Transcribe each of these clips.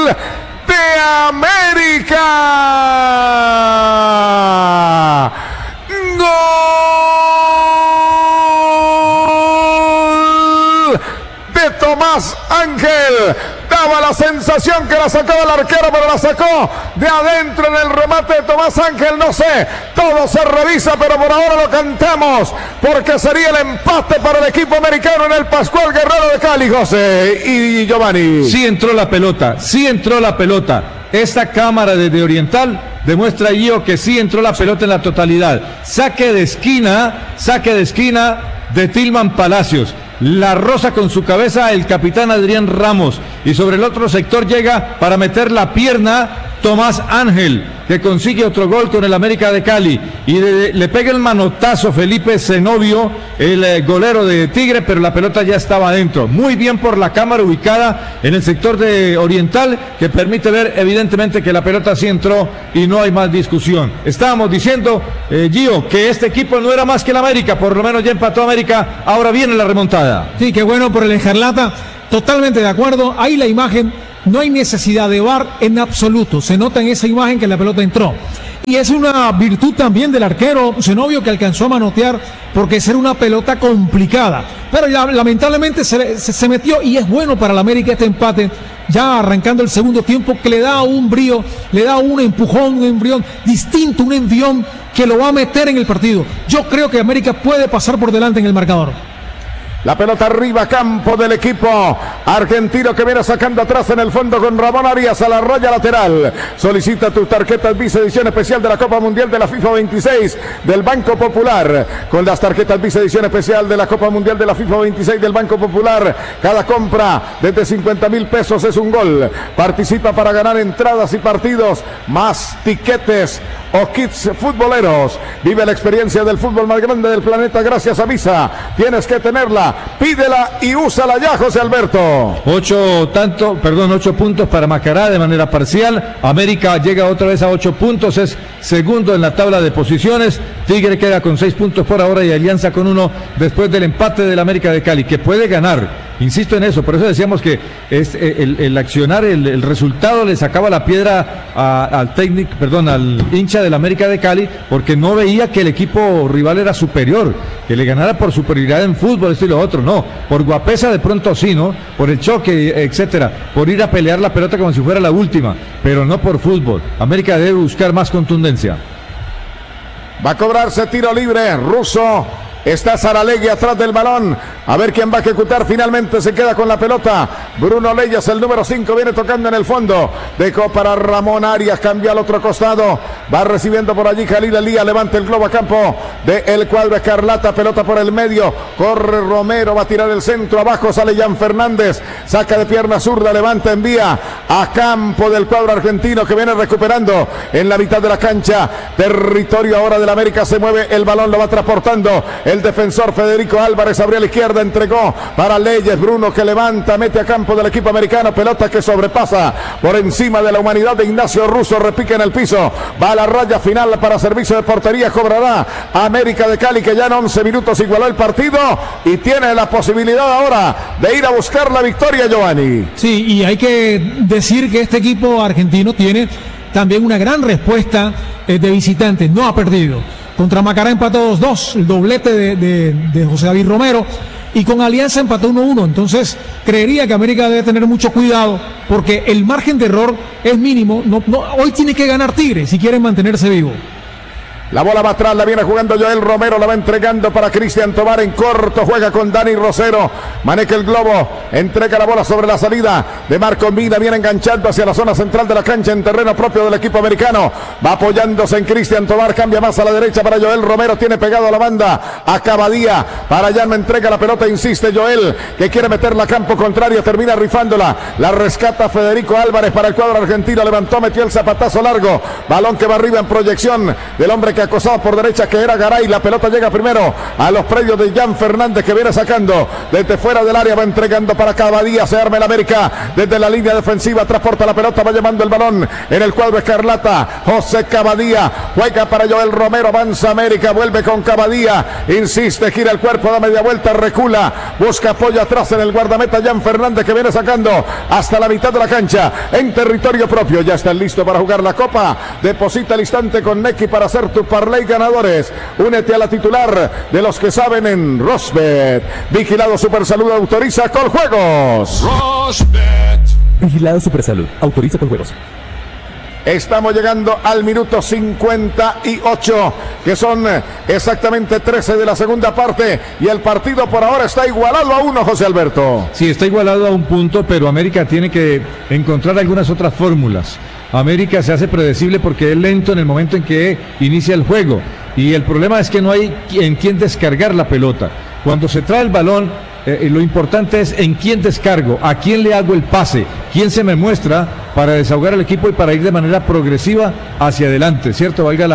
de América. ¡Gol de Tomás Ángel! Daba la sensación que la sacó del arquero, pero la sacó de adentro en el remate de Tomás Ángel. No sé, todo se revisa, pero por ahora lo cantamos, porque sería el empate para el equipo americano en el Pascual Guerrero de Cali, José y Giovanni. Sí entró la pelota, sí entró la pelota. Esta cámara desde Oriental demuestra, Gio, que sí entró la pelota en la totalidad. Saque de esquina de Tilman Palacios. La roza con su cabeza el capitán Adrián Ramos, y sobre el otro sector llega para meter la pierna Tomás Ángel, que consigue otro gol con el América de Cali, y le pega el manotazo Felipe Zenobio, el golero de Tigre, pero la pelota ya estaba adentro. Muy bien por la cámara ubicada en el sector de Oriental, que permite ver evidentemente que la pelota sí entró y no hay más discusión. Estábamos diciendo, Gio, que este equipo no era más que el América, por lo menos ya empató América, ahora viene la remontada. Sí, qué bueno por el Escarlata, totalmente de acuerdo. Ahí la imagen, no hay necesidad de VAR en absoluto, se nota en esa imagen que la pelota entró. Y es una virtud también del arquero Zenobio, que alcanzó a manotear, porque esa era una pelota complicada. Pero ya lamentablemente se metió, y es bueno para la América este empate, ya arrancando el segundo tiempo, que le da un brío, le da un empujón, un embrión distinto, un envión que lo va a meter en el partido. Yo creo que América puede pasar por delante en el marcador. La pelota arriba, campo del equipo argentino, que viene sacando atrás en el fondo con Ramón Arias a la raya lateral. Solicita tus tarjetas Visa edición especial de la Copa Mundial de la FIFA 26 del Banco Popular. Con las tarjetas Visa edición especial de la Copa Mundial de la FIFA 26 del Banco Popular, cada compra desde 50,000 pesos es un gol. Participa para ganar entradas y partidos, más tiquetes o kits futboleros. Vive la experiencia del fútbol más grande del planeta gracias a Visa. Tienes que tenerla. Pídela y úsala ya, José Alberto. 8 puntos para Macará de manera parcial. América llega otra vez a 8 puntos, es segundo en la tabla de posiciones. Tigre queda con 6 puntos por ahora y Alianza con 1 después del empate del América de Cali, que puede ganar. Insisto en eso, por eso decíamos que es el accionar, el resultado le sacaba la piedra al hincha del América de Cali, porque no veía que el equipo rival era superior, que le ganara por superioridad en fútbol, esto y lo otro, no, por guapesa de pronto sí, ¿no? Por el choque, etcétera, por ir a pelear la pelota como si fuera la última, pero no por fútbol. América debe buscar más contundencia. Va a cobrarse tiro libre, Russo. Está Saralegui atrás del balón. A ver quién va a ejecutar. Finalmente se queda con la pelota Bruno Leyes, el número 5, viene tocando en el fondo. Dejó para Ramón Arias, cambia al otro costado. Va recibiendo por allí Jalil Elías. Levanta el globo a campo del cuadro escarlata. Pelota por el medio. Corre Romero, va a tirar el centro. Abajo sale Jan Fernández. Saca de pierna zurda, levanta, envía a campo del cuadro argentino, que viene recuperando en la mitad de la cancha. Territorio ahora del América. Se mueve el balón, lo va transportando el defensor Federico Álvarez. Abrió a la izquierda, entregó para Leyes. Bruno, que levanta, mete a campo del equipo americano. Pelota que sobrepasa por encima de la humanidad de Ignacio Russo. Repica en el piso. Va a la raya final para servicio de portería. Cobrará América de Cali, que ya en 11 minutos igualó el partido y tiene la posibilidad ahora de ir a buscar la victoria, Giovanni. Sí, y hay que decir que este equipo argentino tiene también una gran respuesta de visitantes. No ha perdido. Contra Macará empató 2-2, el doblete de José David Romero, y con Alianza empató 1-1. Entonces creería que América debe tener mucho cuidado, porque el margen de error es mínimo. Hoy tiene que ganar Tigre si quieren mantenerse vivo. La bola va atrás, la viene jugando Joel Romero, la va entregando para Cristian Tobar en corto, juega con Dani Rosero, maneja el globo, entrega la bola sobre la salida de Marco Mina, viene enganchando hacia la zona central de la cancha en terreno propio del equipo americano, va apoyándose en Cristian Tobar, cambia más a la derecha para Joel Romero, tiene pegado a la banda, acaba Díaz, para allá no entrega la pelota, insiste Joel, que quiere meterla a campo contrario, termina rifándola, la rescata Federico Álvarez para el cuadro argentino, levantó, metió el zapatazo largo, balón que va arriba en proyección del hombre que acosaba por derecha, que era Garay. La pelota llega primero a los predios de Jan Fernández, que viene sacando desde fuera del área, va entregando para Cavadía. Se arma el América desde la línea defensiva, transporta la pelota, va llevando el balón en el cuadro escarlata. José Cavadía juega para Joel Romero, avanza América, vuelve con Cavadía, insiste, gira el cuerpo, da media vuelta, recula, busca apoyo atrás en el guardameta Jan Fernández, que viene sacando hasta la mitad de la cancha en territorio propio. Ya están listos para jugar la Copa. Deposita al instante con Nequi para hacer tu parlay ganadores. Únete a la titular de los que saben en Rosbet. Vigilado Supersalud, autoriza con juegos. Rosbet. Vigilado Supersalud, autoriza con juegos. Estamos llegando al minuto 58, que son exactamente 13 de la segunda parte, y el partido por ahora está igualado a 1, José Alberto. Sí, está igualado a un punto, pero América tiene que encontrar algunas otras fórmulas. América se hace predecible porque es lento en el momento en que inicia el juego, y el problema es que no hay en quién descargar la pelota. Cuando se trae el balón, lo importante es en quién descargo, a quién le hago el pase, quién se me muestra para desahogar al equipo y para ir de manera progresiva hacia adelante, ¿cierto? Valga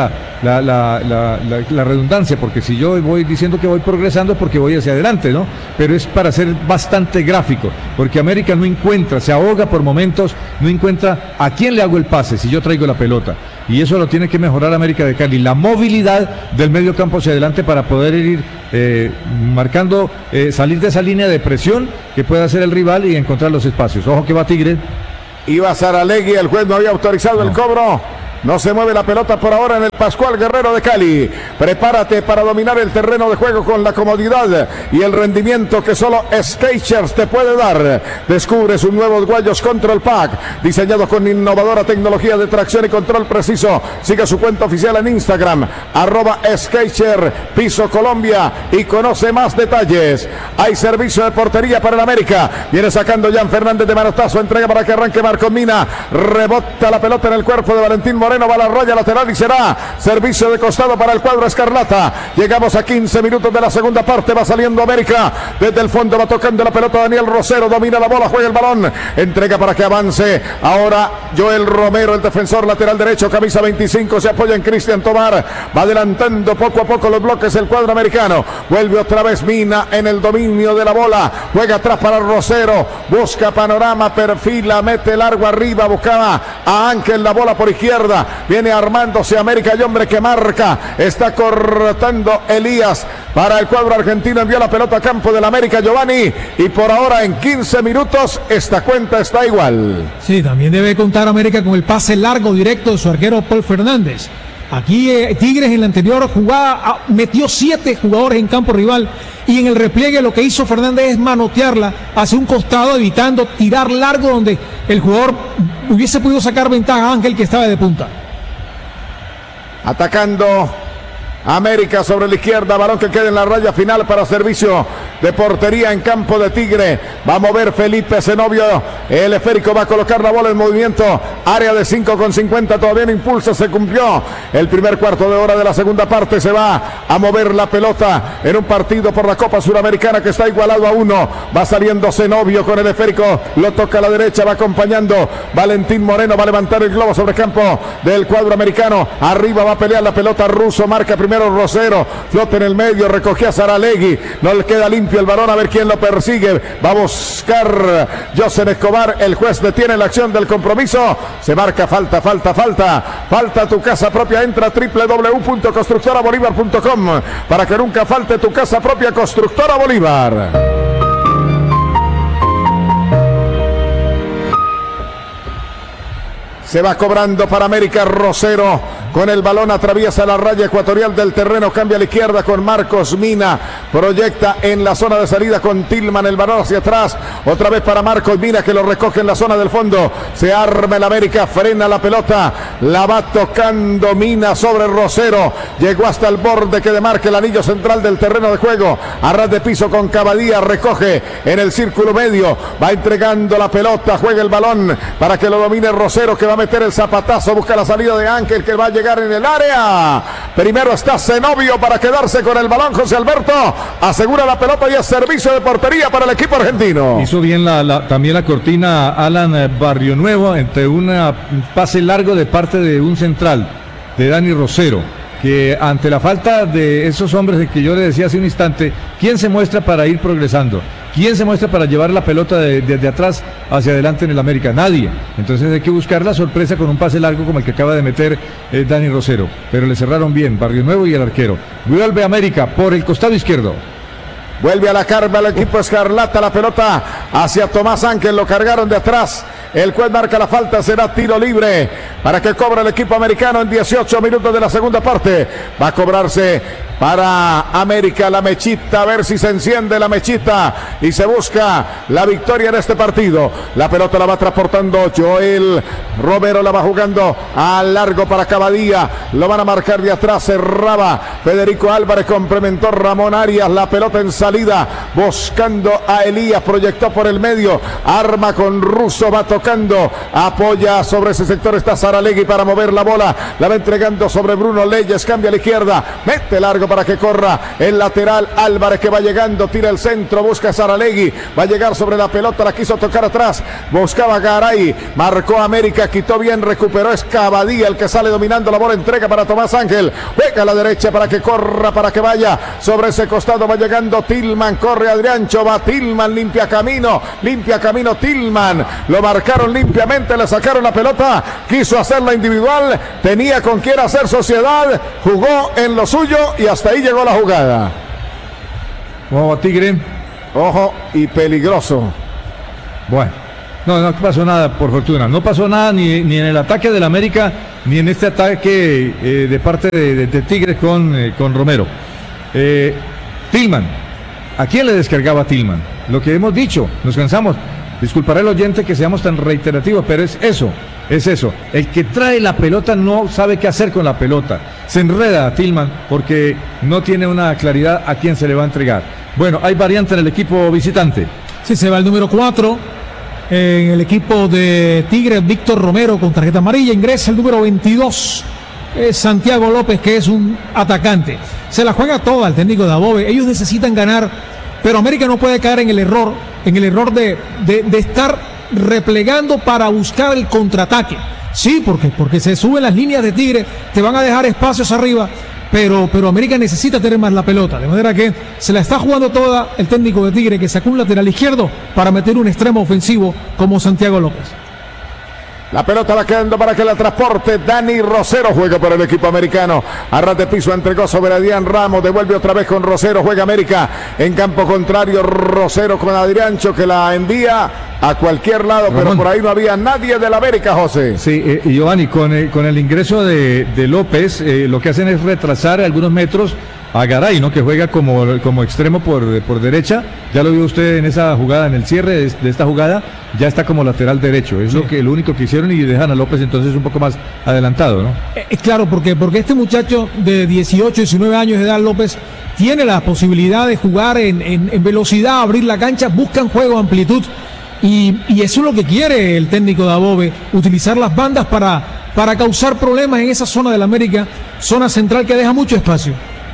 la redundancia, porque si yo voy diciendo que voy progresando es porque voy hacia adelante, ¿no? Pero es para ser bastante gráfico, porque América no encuentra, se ahoga por momentos, no encuentra a quién le hago el pase si yo traigo la pelota. Y eso lo tiene que mejorar América de Cali, la movilidad del medio campo hacia adelante para poder ir marcando, salir de esa línea de presión que pueda hacer el rival y encontrar los espacios. Ojo que va Tigre. Iba Saralegui, el juez no había autorizado el cobro. No se mueve la pelota por ahora en el Pascual Guerrero de Cali. Prepárate para dominar el terreno de juego con la comodidad y el rendimiento que solo Skechers te puede dar. Descubre sus nuevos guayos Control Pack, diseñados con innovadora tecnología de tracción y control preciso. Sigue su cuenta oficial en Instagram, @Skecher Piso Colombia, y conoce más detalles. Hay servicio de portería para el América. Viene sacando Jan Fernández de manotazo, entrega para que arranque Marcos Mina. Rebota la pelota en el cuerpo de Valentín Moreno, va a la raya lateral y será servicio de costado para el cuadro escarlata. Llegamos a 15 minutos de la segunda parte, va saliendo América, desde el fondo va tocando la pelota Daniel Rosero, domina la bola, juega el balón, entrega para que avance, ahora Joel Romero, el defensor lateral derecho, camisa 25, se apoya en Cristian Tomar, va adelantando poco a poco los bloques el cuadro americano, vuelve otra vez Mina en el dominio de la bola, juega atrás para Rosero, busca panorama, perfila, mete largo arriba, buscaba a Ángel la bola por izquierda, viene armándose América, y hombre que marca, está cortando Elías para el cuadro argentino, envió la pelota a campo del América Giovanni, y por ahora en 15 minutos esta cuenta está igual. Sí, también debe contar América con el pase largo directo de su arquero Paul Fernández. Aquí Tigres en la anterior jugada metió 7 jugadores en campo rival, y en el repliegue lo que hizo Fernández es manotearla hacia un costado, evitando tirar largo donde el jugador hubiese podido sacar ventaja a Ángel, que estaba de punta. Atacando América sobre la izquierda, balón que queda en la raya final para servicio de portería en campo de Tigre. Va a mover Felipe Zenobio, el esférico va a colocar la bola en movimiento, área de 5,50, todavía no impulsa, se cumplió el primer cuarto de hora de la segunda parte, se va a mover la pelota en un partido por la Copa Suramericana que está igualado a 1, va saliendo Zenobio con el esférico, lo toca a la derecha, va acompañando Valentín Moreno, va a levantar el globo sobre el campo del cuadro americano, arriba va a pelear la pelota Russo, marca primero Rosero, flota en el medio, recogía Saralegui, no le queda limpio el balón, a ver quién lo persigue, va a buscar José Escobar, el juez detiene la acción del compromiso, se marca falta tu casa propia, entra a www.constructorabolívar.com para que nunca falte tu casa propia. Constructora Bolívar. Se va cobrando para América Rosero, con el balón atraviesa la raya ecuatorial del terreno, cambia a la izquierda con Marcos Mina, proyecta en la zona de salida con Tillman, el balón hacia atrás, otra vez para Marcos Mina, que lo recoge en la zona del fondo, se arma el América, frena la pelota, la va tocando Mina sobre Rosero, llegó hasta el borde que demarca el anillo central del terreno de juego, a ras de piso con Cavadía, recoge en el círculo medio, va entregando la pelota, juega el balón para que lo domine Rosero, que va a meter el zapatazo, busca la salida de Ángel, que va a llegar en el área. Primero está Zenobio para quedarse con el balón, José Alberto, asegura la pelota y es servicio de portería para el equipo argentino. Hizo bien también la cortina Alan Barrionuevo entre un pase largo de parte de un central, de Dani Rosero. que ante la falta de esos hombres de que yo le decía hace un instante, ¿quién se muestra para ir progresando? ¿Quién se muestra para llevar la pelota desde atrás hacia adelante en el América? Nadie. Entonces hay que buscar la sorpresa con un pase largo como el que acaba de meter Dani Rosero. Pero le cerraron bien Barrio Nuevo y el arquero. Vuelve América por el costado izquierdo. Vuelve a la carga el equipo escarlata, la pelota hacia Tomás Ángel, lo cargaron de atrás. El juez marca la falta, será tiro libre para que cobre el equipo americano en 18 minutos de la segunda parte. Va a cobrarse para América la mechita, a ver si se enciende la mechita y se busca la victoria en este partido. La pelota la va transportando Joel Romero, la va jugando a largo para Cavadía, lo van a marcar de atrás, cerraba Federico Álvarez, complementó Ramón Arias, la pelota en salida, buscando a Elías, proyectó por el medio, arma con Russo, va tocando, apoya sobre ese sector, está Saralegui para mover la bola, la va entregando sobre Bruno Leyes, cambia a la izquierda, mete largo para que corra el lateral Álvarez, que va llegando, tira el centro, busca a Saralegui, va a llegar sobre la pelota, la quiso tocar atrás, buscaba a Garay, marcó América, quitó bien, recuperó, es Cavadía el que sale dominando la bola, entrega para Tomás Ángel, juega a la derecha para que corra, para que vaya sobre ese costado, va llegando Tillman, corre Adriancho, va Tillman, limpia camino Tillman, lo marcaron limpiamente, le sacaron la pelota, quiso hacerla individual, tenía con quién hacer sociedad, jugó en lo suyo y hasta ahí llegó la jugada. ¿Cómo va Tigre? Ojo y peligroso. Bueno, no pasó nada por fortuna, no pasó nada ni en el ataque del América, ni en este ataque de parte de Tigres con Romero. Tillman, ¿a quién le descargaba Tillman? Lo que hemos dicho, nos cansamos. Disculpará el oyente que seamos tan reiterativos, pero es eso. El que trae la pelota no sabe qué hacer con la pelota. Se enreda a Tillman porque no tiene una claridad a quién se le va a entregar. Bueno, hay variante en el equipo visitante. Sí, se va el número 4 en el equipo de Tigres, Víctor Romero con tarjeta amarilla. Ingresa el número 22, Santiago López, que es un atacante. Se la juega toda el técnico de Dabove. Ellos necesitan ganar, pero América no puede caer en el error de estar replegando para buscar el contraataque. Sí, porque se suben las líneas de Tigre, te van a dejar espacios arriba, pero América necesita tener más la pelota, de manera que se la está jugando toda el técnico de Tigre, que sacó un lateral izquierdo para meter un extremo ofensivo como Santiago López. La pelota va quedando para que la transporte Dani Rosero, juega por el equipo americano, a ras de piso entregó sobre Adrián Ramos, devuelve otra vez con Rosero, juega América en campo contrario, Rosero con Adriancho que la envía a cualquier lado, Ramón. Pero por ahí no había nadie del América, José. Sí, y Giovanni, con el ingreso de López, lo que hacen es retrasar algunos metros a Garay, ¿no? Que juega como extremo por derecha. Ya lo vio usted en esa jugada, en el cierre de esta jugada, ya está como lateral derecho. Es lo único que hicieron, y dejan a López entonces un poco más adelantado, ¿no? Claro, porque este muchacho de 18, 19 años de edad, López, tiene la posibilidad de jugar en velocidad, abrir la cancha, buscan juego, amplitud, y eso es lo que quiere el técnico de Dabove, utilizar las bandas para causar problemas en esa zona del América, zona central que deja mucho espacio.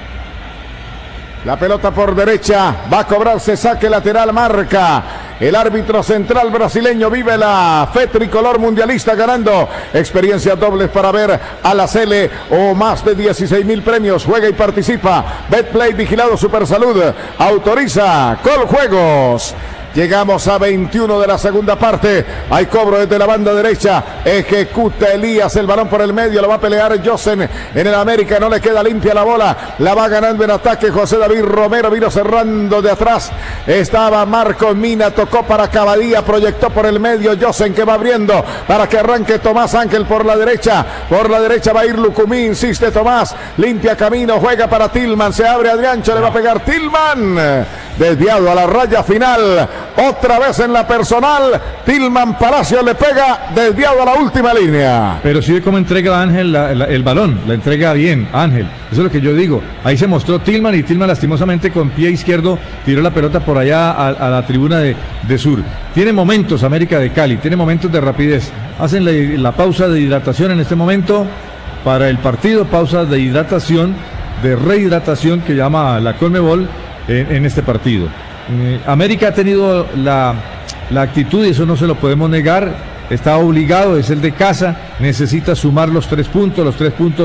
La pelota por derecha, va a cobrarse saque lateral, marca el árbitro central brasileño. Vive la fe tricolor mundialista ganando experiencias dobles para ver a la Sele o más de 16,000 premios. Juega y participa. Betplay, vigilado Supersalud, autoriza Coljuegos. Llegamos a 21 de la segunda parte. Hay cobro desde la banda derecha. Ejecuta Elías el balón por el medio. Lo va a pelear Josen en el América. No le queda limpia la bola. La va ganando en ataque José David Romero. Vino cerrando de atrás. Estaba Marco Mina. Tocó para Cavadía. Proyectó por el medio. Josen que va abriendo para que arranque Tomás Ángel por la derecha. Por la derecha va a ir Lucumí. Insiste Tomás. Limpia camino. Juega para Tillman. Se abre Adriancho. Le va a pegar Tillman. Desviado a la raya final. Otra vez en la personal, Tillman Palacio le pega desviado a la última línea. Pero sí ve cómo entrega Ángel el balón, la entrega bien Ángel, eso es lo que yo digo. Ahí se mostró Tillman, y Tillman lastimosamente con pie izquierdo tiró la pelota por allá a la tribuna de Sur. Tiene momentos América de Cali, tiene momentos de rapidez. Hacen la pausa de hidratación en este momento para el partido, pausa de hidratación, de rehidratación que llama la Conmebol en este partido. América ha tenido la actitud, y eso no se lo podemos negar, está obligado, es el de casa, necesita sumar los 3 puntos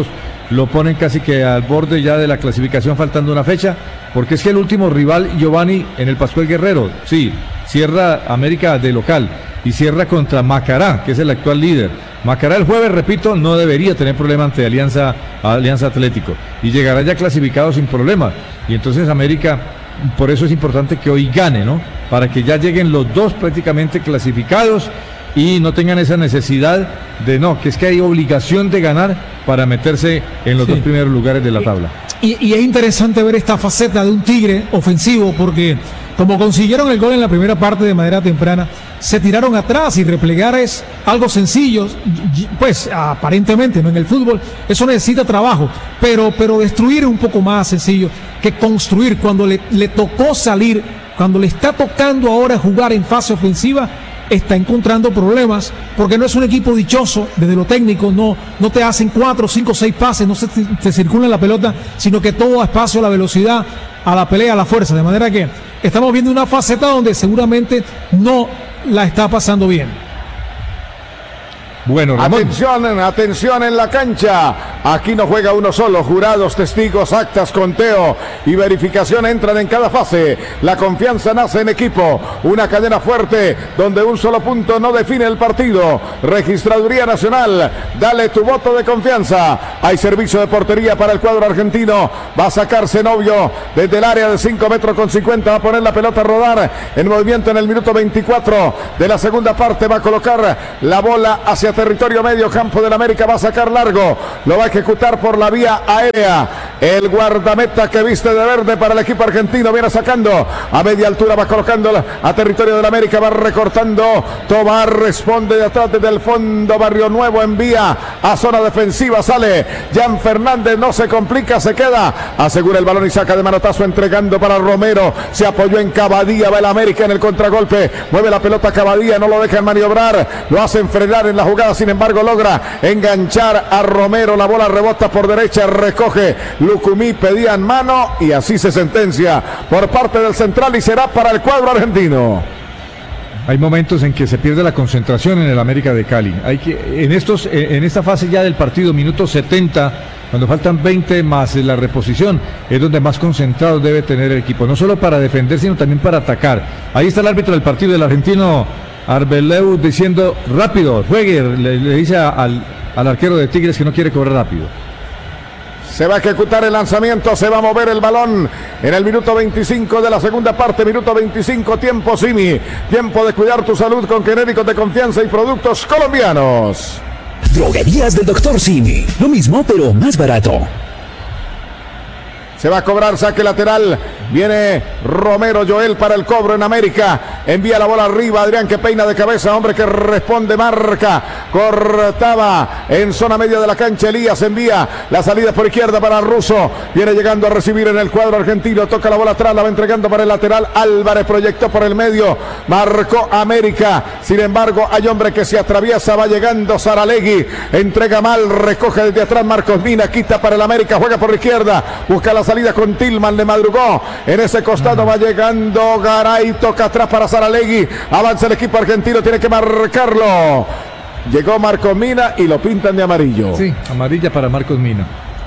lo ponen casi que al borde ya de la clasificación faltando una fecha, porque es que el último rival, Giovanni, en el Pascual Guerrero, sí, cierra América de local y cierra contra Macará, que es el actual líder. Macará el jueves, repito, no debería tener problema ante Alianza Atlético y llegará ya clasificado sin problema. Y entonces América, por eso es importante que hoy gane, ¿no? Para que ya lleguen los dos prácticamente clasificados y no tengan esa necesidad de que es que hay obligación de ganar para meterse en los dos primeros lugares de la tabla. Y es interesante ver esta faceta de un Tigre ofensivo, porque como consiguieron el gol en la primera parte de manera temprana, se tiraron atrás, y replegar es algo sencillo, pues aparentemente, ¿no? En el fútbol eso necesita trabajo, pero destruir es un poco más sencillo que construir. Cuando le tocó salir, cuando le está tocando ahora jugar en fase ofensiva, está encontrando problemas, porque no es un equipo dichoso desde lo técnico, no te hacen 4, 5, 6 pases, no se te circula la pelota, sino que todo a espacio, a la velocidad, a la pelea, a la fuerza, de manera que estamos viendo una faceta donde seguramente no la está pasando bien. Bueno, Ramón. Atención en la cancha. Aquí no juega uno solo. Jurados, testigos, actas, conteo y verificación entran en cada fase. La confianza nace en equipo. Una cadena fuerte donde un solo punto no define el partido. Registraduría Nacional. Dale tu voto de confianza. Hay servicio de portería para el cuadro argentino. Va a sacar Zenobio desde el área de 5 metros con 50. Va a poner la pelota a rodar en movimiento en el minuto 24 de la segunda parte. Va a colocar la bola hacia territorio medio campo del América, va a sacar largo, lo va a ejecutar por la vía aérea. El guardameta que viste de verde para el equipo argentino viene sacando a media altura, va colocando a territorio del América, va recortando. Tobar responde de atrás desde el fondo. Barrio Nuevo envía a zona defensiva, sale Jan Fernández, no se complica, se queda, asegura el balón y saca de manotazo, entregando para Romero. Se apoyó en Cavadía, va el América en el contragolpe, mueve la pelota Cavadía, no lo dejan maniobrar, lo hacen frenar en la jugada. Sin embargo logra enganchar a Romero, la bola rebota por derecha, recoge Lucumí, pedían mano y así se sentencia por parte del central y será para el cuadro argentino. Hay momentos en que se pierde la concentración en el América de Cali. En esta fase ya del partido, minuto 70, cuando faltan 20 más la reposición, es donde más concentrado debe tener el equipo, no solo para defender, sino también para atacar. Ahí está el árbitro del partido, del argentino Arbeleu, diciendo rápido, juegue, le dice al arquero de Tigres que no quiere cobrar rápido. Se va a ejecutar el lanzamiento, se va a mover el balón en el minuto 25 de la segunda parte, minuto 25, tiempo Simi, tiempo de cuidar tu salud con genéricos de confianza y productos colombianos. Droguerías del Dr. Simi, lo mismo pero más barato. Se va a cobrar saque lateral. Viene Romero Joel para el cobro en América. Envía la bola arriba. Adrián que peina de cabeza. Hombre que responde, marca. Cortaba en zona media de la cancha. Elías envía la salida por izquierda para Russo. Viene llegando a recibir en el cuadro argentino. Toca la bola atrás. La va entregando para el lateral. Álvarez proyectó por el medio. Marcó América. Sin embargo, hay hombre que se atraviesa. Va llegando Saralegui. Entrega mal. Recoge desde atrás Marcos Mina. Quita para el América. Juega por la izquierda. Busca la salida con Tillman, le madrugó en ese costado, va llegando Garay, toca atrás para Saralegui, avanza el equipo argentino, tiene que marcarlo, llegó Marcos Mina y lo pintan de amarillo. Sí, amarilla para Marcos Mina,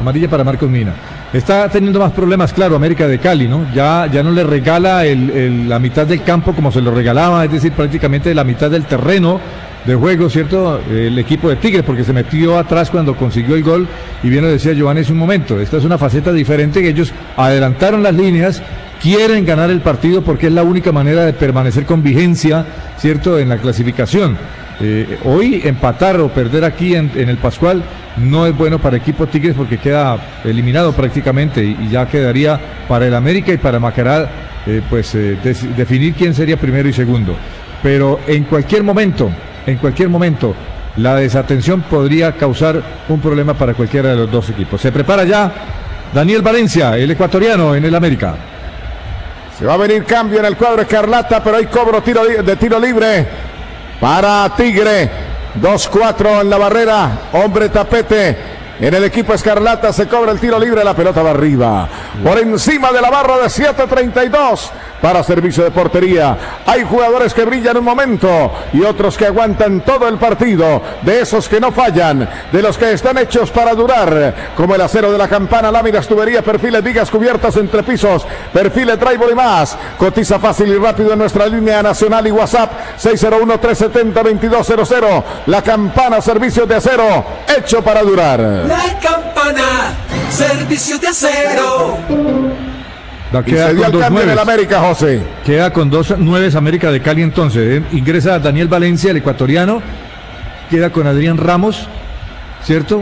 está teniendo más problemas, claro, América de Cali, ¿no? Ya no le regala la mitad del campo como se lo regalaba, es decir, prácticamente la mitad del terreno de juego, ¿cierto? El equipo de Tigres, porque se metió atrás cuando consiguió el gol, y bien lo decía Giovanni hace un momento, esta es una faceta diferente, que ellos adelantaron las líneas, quieren ganar el partido porque es la única manera de permanecer con vigencia, ¿cierto?, en la clasificación. Hoy empatar o perder aquí en el Pascual no es bueno para el equipo Tigres porque queda eliminado prácticamente y ya quedaría para el América y para Macará definir quién sería primero y segundo. Pero en cualquier momento, la desatención podría causar un problema para cualquiera de los dos equipos. Se prepara ya Daniel Valencia, el ecuatoriano en el América. Se va a venir cambio en el cuadro escarlata, pero hay cobro de tiro libre para Tigre. 2-4 en la barrera, hombre tapete. En el equipo escarlata se cobra el tiro libre, la pelota va arriba, por encima de la barra de 7.32 para servicio de portería. Hay jugadores que brillan un momento y otros que aguantan todo el partido, de esos que no fallan, de los que están hechos para durar, como el acero de la Campana, láminas, tuberías, perfiles, vigas, cubiertas, entrepisos, perfiles, drywall y más. Cotiza fácil y rápido en nuestra línea nacional y WhatsApp 601-370-2200. La Campana, servicios de acero, hecho para durar. La Campana, servicios de acero. Y se dio el cambio en el América, José. Queda con 2 nueves América de Cali entonces. Ingresa Daniel Valencia, el ecuatoriano. Queda con Adrián Ramos, ¿cierto?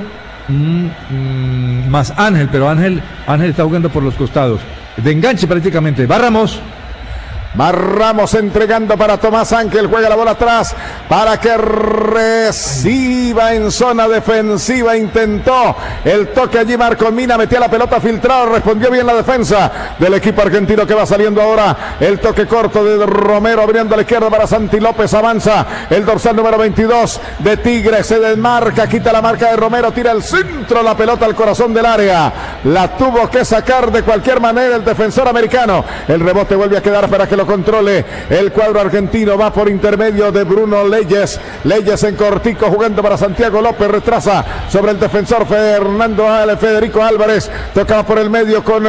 Más Ángel, pero Ángel está jugando por los costados. De enganche prácticamente. Va Ramos. Ramos entregando para Tomás Ángel, juega la bola atrás para que reciba en zona defensiva, intentó el toque allí Marco Mina, metía la pelota filtrada, respondió bien la defensa del equipo argentino que va saliendo ahora, el toque corto de Romero abriendo a la izquierda para Santi López, avanza el dorsal número 22 de Tigre, se desmarca, quita la marca de Romero, tira el centro, la pelota al corazón del área, la tuvo que sacar de cualquier manera el defensor americano, el rebote vuelve a quedar para que lo controle el cuadro argentino, va por intermedio de Bruno Leyes en cortico jugando para Santiago López, retrasa sobre el defensor Federico Álvarez, tocaba por el medio con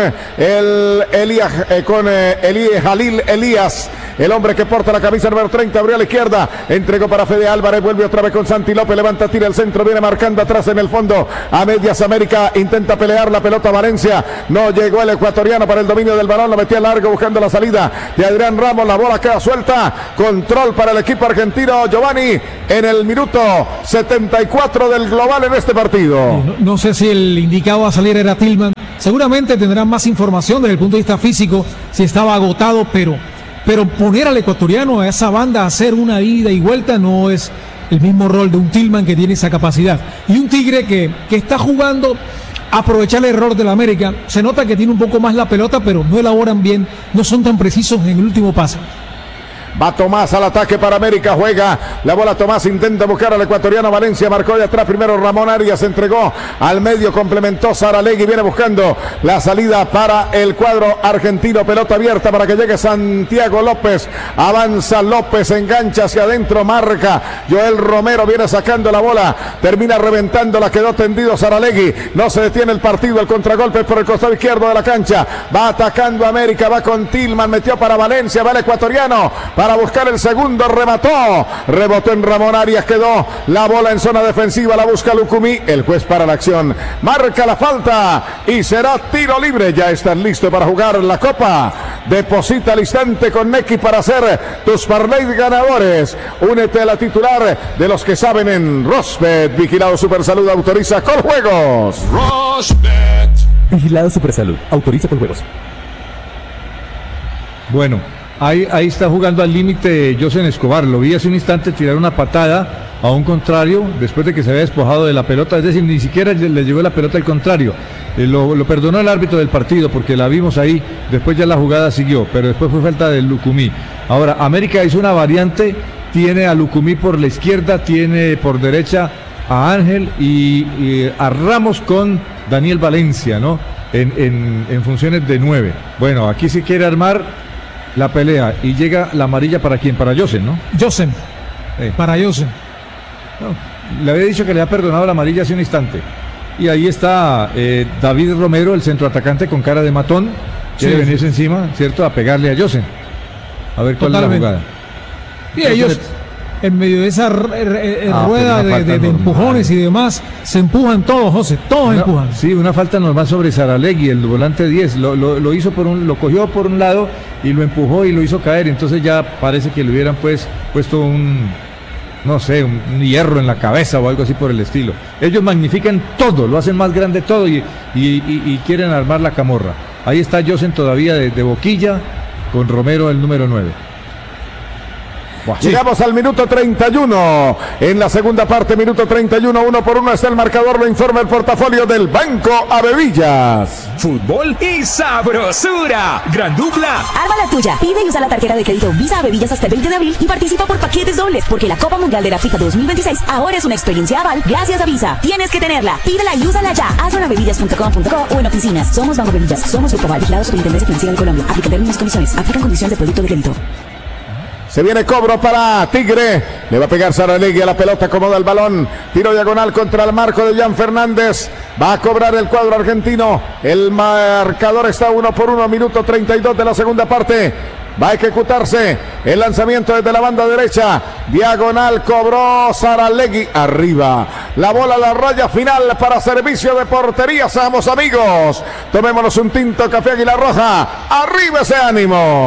Jalil Elías, el hombre que porta la camisa número 30, abrió a la izquierda, entregó para Fede Álvarez, vuelve otra vez con Santi López, levanta, tira el centro, viene marcando atrás en el fondo, a medias América, intenta pelear la pelota Valencia, no llegó el ecuatoriano para el dominio del balón, lo metía largo buscando la salida de Adrián Ramos, la bola queda suelta, control para el equipo argentino, Giovanni, en el minuto 74 del global en este partido. No sé si el indicado a salir era Tillman, seguramente tendrán más información desde el punto de vista físico, si estaba agotado, pero poner al ecuatoriano a esa banda a hacer una ida y vuelta no es el mismo rol de un Tillman que tiene esa capacidad, y un Tigre que está jugando aprovechar el error del América. Se nota que tiene un poco más la pelota, pero no elaboran bien, no son tan precisos en el último pase. Va Tomás al ataque para América, juega la bola Tomás, intenta buscar al ecuatoriano, Valencia marcó de atrás, primero Ramón Arias, entregó al medio, complementó Saralegui, viene buscando la salida para el cuadro argentino, pelota abierta para que llegue Santiago López, avanza López, engancha hacia adentro, marca Joel Romero, viene sacando la bola, termina reventándola, quedó tendido Saralegui, no se detiene el partido, el contragolpe por el costado izquierdo de la cancha, va atacando América, va con Tillman, metió para Valencia, va el ecuatoriano, para buscar el segundo, rebotó en Ramón Arias, quedó la bola en zona defensiva, la busca Lucumí, el juez para la acción, marca la falta y será tiro libre, ya están listos para jugar la Copa, deposita al instante con Nequi para hacer tus parlays ganadores, únete a la titular de los que saben en Rosbet, vigilado Supersalud, autoriza con juegos. Rosbet. Vigilado Supersalud, autoriza con juegos. Bueno, ahí está jugando al límite Josen Escobar. Lo vi hace un instante tirar una patada a un contrario después de que se había despojado de la pelota. Es decir, ni siquiera le llegó la pelota al contrario. Lo perdonó el árbitro del partido porque la vimos ahí. Después ya la jugada siguió, pero después fue falta de Lucumí. Ahora, América hizo una variante. Tiene a Lucumí por la izquierda, tiene por derecha a Ángel y a Ramos con Daniel Valencia, ¿no? En funciones de 9. Bueno, aquí se quiere armar la pelea y llega la amarilla para quién, para Josen, ¿no? Josen, para Josen. No, le había dicho que le ha perdonado la amarilla hace un instante. Y ahí está David Romero, el centroatacante con cara de matón, quiere venirse encima, ¿cierto? A pegarle a Josen. A ver cuál es la jugada. Y ellos, en medio de esa rueda de empujones y demás, se empujan todos, José, todos empujan. Sí, una falta normal sobre Saralegui, el volante 10, lo hizo lo cogió por un lado y lo empujó y lo hizo caer, entonces ya parece que le hubieran puesto un hierro en la cabeza o algo así por el estilo. Ellos magnifican todo, lo hacen más grande todo y quieren armar la camorra. Ahí está Josen todavía de boquilla con Romero el número 9. Llegamos al minuto 31. En la segunda parte, minuto 31, 1-1 está el marcador, lo informa el portafolio del Banco Avevillas. Fútbol y sabrosura. Gran dupla. Arma la tuya. Pide y usa la tarjeta de crédito Visa Avevillas hasta el 20 de abril y participa por paquetes dobles, porque la Copa Mundial de la FIFA 2026 ahora es una experiencia aval gracias a Visa. Tienes que tenerla. Pídela y úsala ya. Hazlo en avevillas.com.co o en oficinas. Somos Banco Avevillas. Somos Grupo Aval, vigilado Superintendencia Financiera de Colombia. Aplica términos y condiciones. Aplican condiciones de producto de crédito. Se viene cobro para Tigre. Le va a pegar Saralegui a la pelota, acomoda el balón. Tiro diagonal contra el marco de Jan Fernández. Va a cobrar el cuadro argentino. El marcador está 1-1, minuto 32 de la segunda parte. Va a ejecutarse el lanzamiento desde la banda derecha. Diagonal cobró Saralegui. Arriba. La bola a la raya final para servicio de portería. Seamos amigos. Tomémonos un tinto café Águila Roja. Arriba ese ánimo.